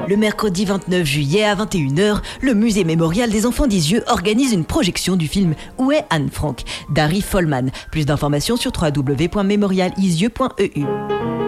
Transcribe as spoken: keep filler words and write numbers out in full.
Le mercredi vingt-neuf juillet à vingt et une heures, le musée mémorial des enfants d'Isieux organise une projection du film Où est Anne Frank d'Harry Follman. Plus d'informations sur w w w point mémorial isieux point e u.